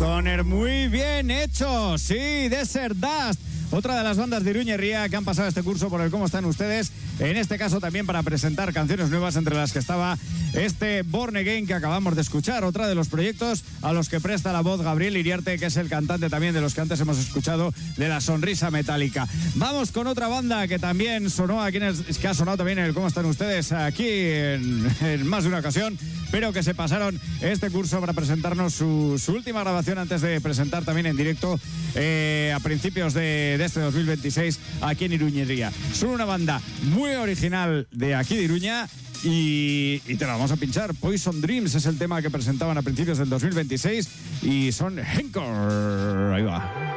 Stoner, muy bien hecho. Sí, Desert Dust. Otra de las bandas de Iruñerría que han pasado este curso por el Cómo Están Ustedes. En este caso también para presentar canciones nuevas, entre las que estaba este Born Again que acabamos de escuchar. Otra de los proyectos a los que presta la voz Gabriel Iriarte, que es el cantante también de los que antes hemos escuchado, de La Sonrisa Metálica. Vamos con otra banda que también sonó aquí, que ha sonado también en el Cómo Están Ustedes aquí en más de una ocasión, pero que se pasaron este curso para presentarnos su última grabación antes de presentar también en directo a principios de este 2026 aquí en Iruñerría. Son una banda muy original de aquí de Iruña y te la vamos a pinchar. Poison Dreams es el tema que presentaban a principios del 2026 y son Henkor. Ahí va.